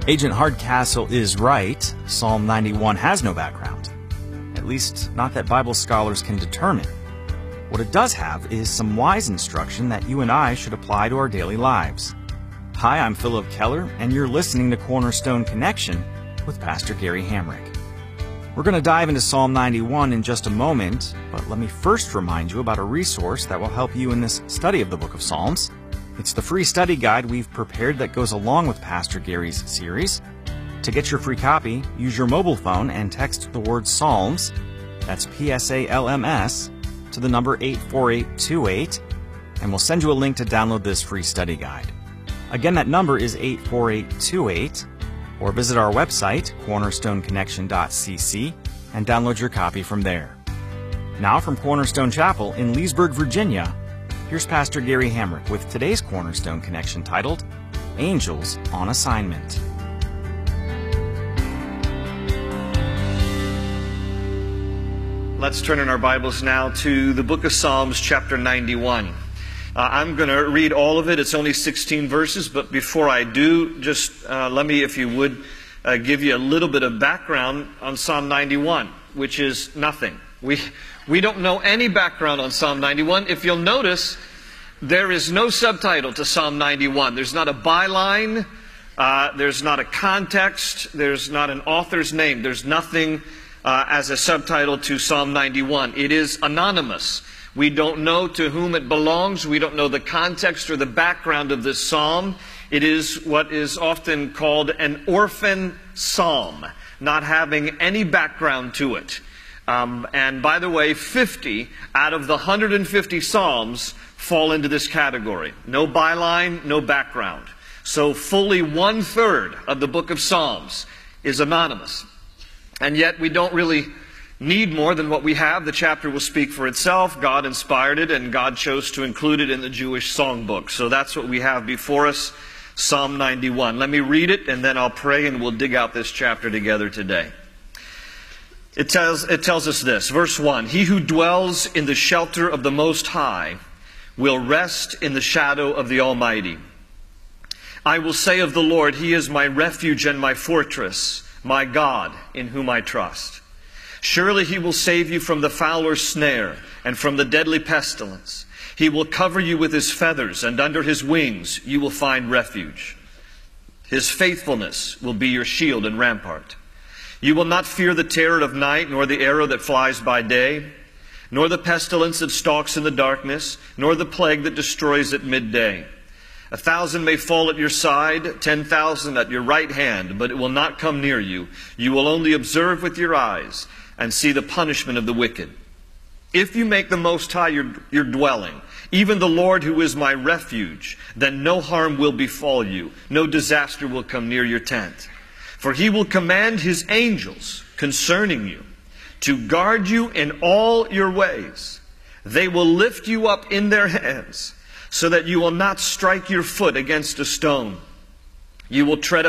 Agent Hardcastle is right. Psalm 91 has no background. At least, not that Bible scholars can determine. What it does have is some wise instruction that you and I should apply to our daily lives. Hi, I'm Philip Keller, and you're listening to Cornerstone Connection with Pastor Gary Hamrick. We're going to dive into Psalm 91 in just a moment, but let me first remind you about a resource that will help you in this study of the book of Psalms. It's the free study guide we've prepared that goes along with Pastor Gary's series. To get your free copy, use your mobile phone and text the word Psalms, that's P-S-A-L-M-S, to the number 84828, and we'll send you a link to download this free study guide. Again, that number is 84828, or visit our website, cornerstoneconnection.cc, and download your copy from there. Now from Cornerstone Chapel in Leesburg, Virginia, here's Pastor Gary Hamrick with today's Cornerstone Connection titled, Angels on Assignment. Let's turn in our Bibles now to the book of Psalms, chapter 91. I'm going to read all of it. It's only 16 verses, but before I do, just let me, if you would, give you a little bit of background on Psalm 91, which is nothing. We don't know any background on Psalm 91. If you'll notice, there is no subtitle to Psalm 91. There's not a byline. There's not a context. There's not an author's name. There's nothing as a subtitle to Psalm 91. It is anonymous. We don't know to whom it belongs. We don't know the context or the background of this psalm. It is what is often called an orphan psalm, not having any background to it. And by the way, 50 out of the 150 psalms fall into this category. No byline, no background. So fully 1/3 of the book of Psalms is anonymous. And yet we don't really need more than what we have. The chapter will speak for itself. God inspired it, and God chose to include it in the Jewish songbook. So that's what we have before us, Psalm 91. Let me read it, and then I'll pray, and we'll dig out this chapter together today. It tells us this, verse 1, He who dwells in the shelter of the Most High will rest in the shadow of the Almighty. I will say of the Lord, He is my refuge and my fortress, my God in whom I trust. Surely He will save you from the fowler's snare and from the deadly pestilence. He will cover you with His feathers, and under His wings you will find refuge. His faithfulness will be your shield and rampart. You will not fear the terror of night, nor the arrow that flies by day, nor the pestilence that stalks in the darkness, nor the plague that destroys at midday. 1,000 may fall at your side, 10,000 at your right hand, but it will not come near you. You will only observe with your eyes and see the punishment of the wicked. If you make the Most High your dwelling, even the Lord who is my refuge, then no harm will befall you, no disaster will come near your tent. For He will command His angels concerning you to guard you in all your ways. They will lift you up in their hands so that you will not strike your foot against a stone. You will tread